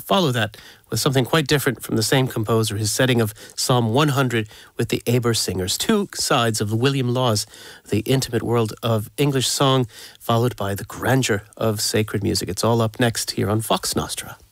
follow that with something quite different from the same composer, his setting of Psalm 100 with the Aber Singers. Two sides of William Laws, the intimate world of English song, followed by the grandeur of sacred music. It's all up next here on Vox Nostra.